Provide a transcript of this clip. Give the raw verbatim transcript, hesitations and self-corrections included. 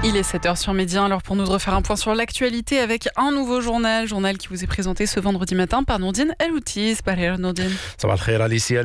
Il est sept heures sur Média, alors pour nous de refaire un point sur l'actualité avec un nouveau journal, journal qui vous est présenté ce vendredi matin par Nourdine Eloutis. Bonjour Nourdine. صباح الخير Alicia.